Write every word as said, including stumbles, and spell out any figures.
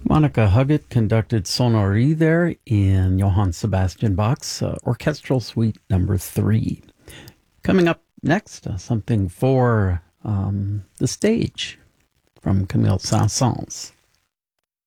Monica Huggett conducted Sonnerie there in Johann Sebastian Bach's uh, Orchestral Suite Number Three. Coming up next, uh, something for um, the stage from Camille Saint-Saëns.